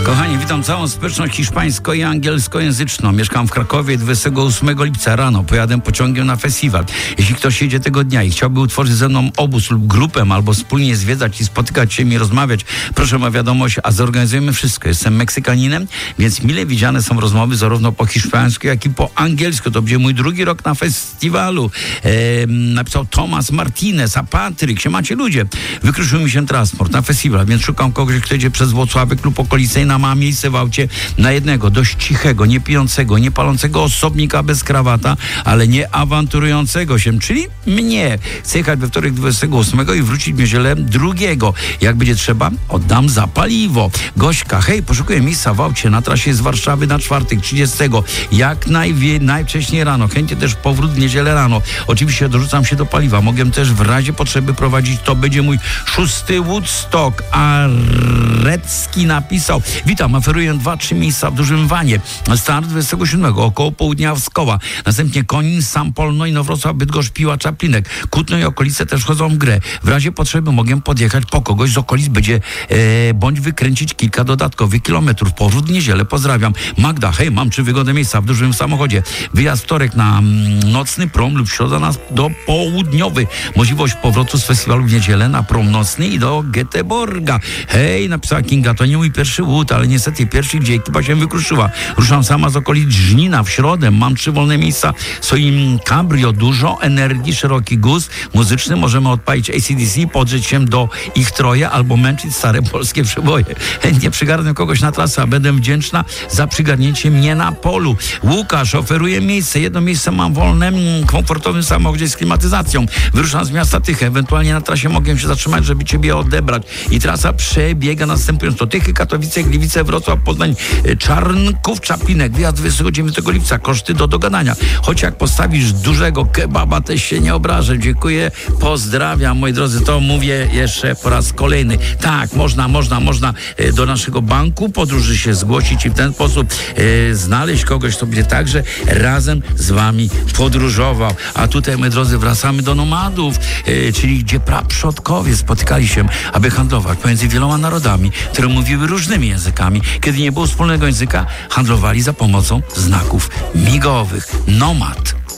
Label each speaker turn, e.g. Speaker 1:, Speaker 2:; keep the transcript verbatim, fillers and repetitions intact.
Speaker 1: Kochani, witam całą społeczność hiszpańsko- i angielskojęzyczną. Mieszkam w Krakowie. dwudziestego ósmego lipca rano pojadę pociągiem na festiwal. Jeśli ktoś jedzie tego dnia i chciałby utworzyć ze mną obóz lub grupę, albo wspólnie zwiedzać i spotykać się i rozmawiać, proszę o wiadomość, a zorganizujemy wszystko. Jestem Meksykaninem, więc mile widziane są rozmowy zarówno po hiszpańsku, jak i po angielsku. To będzie mój drugi rok na festiwalu. E, napisał Tomas Martinez, a Patryk, siemacie ludzie. Wykruszył mi się transport na festiwal, więc szukam kogoś, kto jedzie przez Włocławek lub okolice i na ma miejsce w aucie na jednego, dość cichego, nie pijącego, nie palącego osobnika bez krawata, ale nie awanturującego się, czyli mnie. Chcę jechać we wtorek dwudziestego ósmego i wrócić w niedzielę drugiego. Jak będzie trzeba, oddam za paliwo. Gośka, hej, poszukuję miejsca w aucie na trasie z Warszawy na czwartek, trzydziestego. Jak najwie, najwcześniej rano. Chętnie też powrót w niedzielę rano. Oczywiście dorzucam się do paliwa. Mogę też w razie potrzeby prowadzić. To będzie mój szósty Woodstock. A Recki napisał: witam, oferuję dwa, trzy miejsca w dużym wanie. Start dwudziestego siódmego, około południa w Skoła. Następnie Konin, Sam Polno, Inowrocław, Bydgoszcz, Piła, Czaplinek. Kutno i okolice też wchodzą w grę. W razie potrzeby mogę podjechać po kogoś z okolic, będzie e, bądź wykręcić kilka dodatkowych kilometrów. Powrót w niedzielę, pozdrawiam. Magda, hej, mam trzy wygodne miejsca w dużym samochodzie. Wyjazd wtorek na mm, nocny prom lub środa na, do południowy. Możliwość powrotu z festiwalu w niedzielę na prom nocny i do Göteborga. Hej, napisała Kinga, to nie mój pierwszy łód, ale niestety pierwszy, gdzie ekipa się wykruszyła. Ruszam sama z okolic Żnina w środę. Mam trzy wolne miejsca w swoim cabrio. Dużo energii, szeroki gust muzyczny. Możemy odpalić A C D C, podrzeć się do ich troje albo męczyć stare polskie przeboje. Chętnie przygarnę kogoś na trasę, a będę wdzięczna za przygarnięcie mnie na polu. Łukasz oferuje miejsce. Jedno miejsce mam wolne, komfortowym samochodzie z klimatyzacją. Wyruszam z miasta Tychy. Ewentualnie na trasie mogę się zatrzymać, żeby ciebie odebrać. I trasa przebiega następująco: Tychy, Katowice, Gliwice, Wrocław, Poznań, Czarnków, Czaplinek. Wyjazd dwudziestego dziewiątego lipca. Koszty do dogadania. Choć jak postawisz dużego kebaba, też się nie obrażę. Dziękuję, pozdrawiam, moi drodzy. To mówię jeszcze po raz kolejny. Tak, można, można, można do naszego banku podróży się zgłosić i w ten sposób e, znaleźć kogoś, kto będzie także razem z wami podróżował. A tutaj, moi drodzy, wracamy do nomadów, e, czyli gdzie praprzodkowie spotykali się, aby handlować pomiędzy wieloma narodami, które mówiły różnymi językami. Kiedy nie było wspólnego języka, handlowali za pomocą znaków migowych. Nomad.